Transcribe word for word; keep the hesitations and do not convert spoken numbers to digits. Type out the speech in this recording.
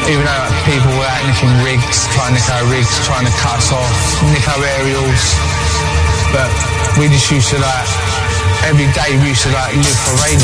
Even though like, people were out nicking rigs, trying to nick our rigs, trying to cut us off, nick our aerials. But we just used to like, every day we used to like live for radio.